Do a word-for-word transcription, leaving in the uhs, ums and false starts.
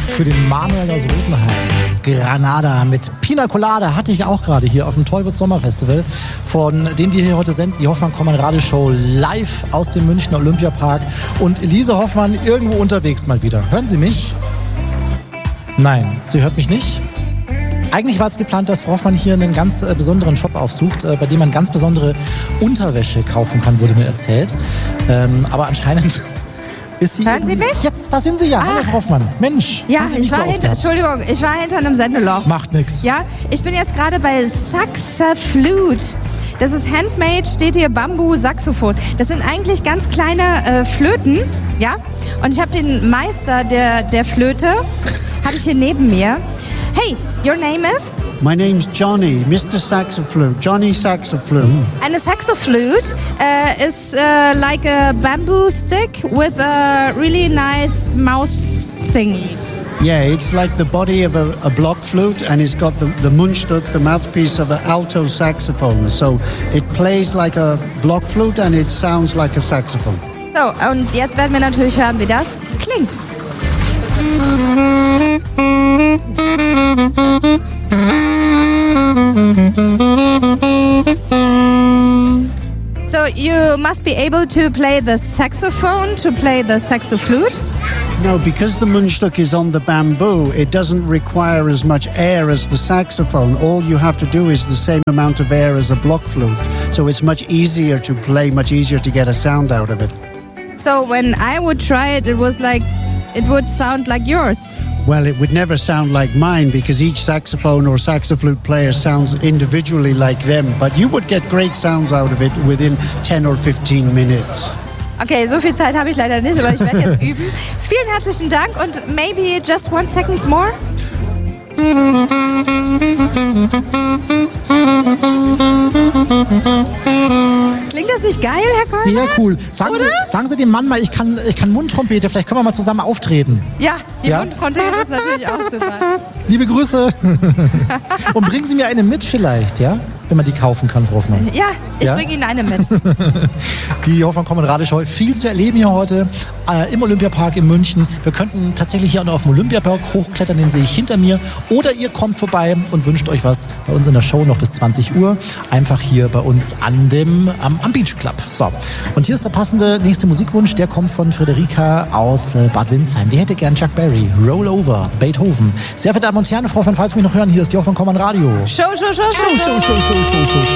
für den Manuel aus Rosenheim. Granada mit Pina Colada hatte ich auch gerade hier auf dem Tollwood Sommerfestival, von dem wir hier heute senden, die Hoffmann-Kommern-Radioshow live aus dem Münchner Olympiapark. Und Elise Hoffmann irgendwo unterwegs mal wieder. Hören Sie mich? Nein, sie hört mich nicht. Eigentlich war es geplant, dass Frau Hoffmann hier einen ganz äh, besonderen Shop aufsucht, äh, bei dem man ganz besondere Unterwäsche kaufen kann, wurde mir erzählt. Ähm, aber anscheinend ist sie... Hören Sie mich? Jetzt, da sind Sie ja. Ach. Hallo Frau Hoffmann. Mensch. Ja, ich war hinter, Entschuldigung, ich war hinter einem Sendeloch. Macht nix. Ja, ich bin jetzt gerade bei Saxaflute. Das ist handmade, steht hier Bambu-Saxophon. Das sind eigentlich ganz kleine äh, Flöten, ja. Und ich habe den Meister der, der Flöte, habe ich hier neben mir. Hey, your name is? My name's Johnny, Mister Saxoflute, Johnny Saxoflute. Mm. And a saxoflute uh, is uh, like a bamboo stick with a really nice mouth thingy. Yeah, it's like the body of a, a block flute, and it's got the, the Mundstück, the mouthpiece of an alto saxophone. So it plays like a block flute and it sounds like a saxophone. So, und jetzt werden wir natürlich hören, wie das klingt. So you must be able to play the saxophone, to play the saxoflute? No, because the Mundstück is on the bamboo, it doesn't require as much air as the saxophone. All you have to do is the same amount of air as a block flute. So it's much easier to play, much easier to get a sound out of it. So when I would try it, it was like, it would sound like yours. Well, it would never sound like mine because each saxophone or saxoflute player sounds individually like them. But you would get great sounds out of it within ten or fifteen minutes. Okay, so viel Zeit habe ich leider nicht, aber ich werde jetzt üben. Vielen herzlichen Dank und maybe just one second more. Klingt das nicht geil, Herr Kollmann? Sehr cool. Sagen Sie, sagen Sie dem Mann mal, ich kann, ich kann Mundtrompete, vielleicht können wir mal zusammen auftreten. Ja, die ja? Mundtrompete ist natürlich auch super. Liebe Grüße. Und bringen Sie mir eine mit vielleicht, ja? Wenn man die kaufen kann, Frau Hoffmann. Ja, ich ja? bringe Ihnen eine mit. Die Hoffmann-Kommern-Radioshow. Viel zu erleben hier heute äh, im Olympiapark in München. Wir könnten tatsächlich hier auch noch auf dem Olympiaberg hochklettern, den sehe ich hinter mir. Oder ihr kommt vorbei und wünscht euch was bei uns in der Show noch bis zwanzig Uhr. Einfach hier bei uns an dem, am, am Beach Club. So. Und hier ist der passende nächste Musikwunsch. Der kommt von Friederika aus äh, Bad Windsheim. Die hätte gern Chuck Berry, Roll Over, Beethoven. Sehr verehrte Damen und Herren, Frau Hoffmann, falls Sie mich noch hören, hier ist die Hoffmann-Kommern-Radio. Show, show, show, show, show, show, show, show, show, show.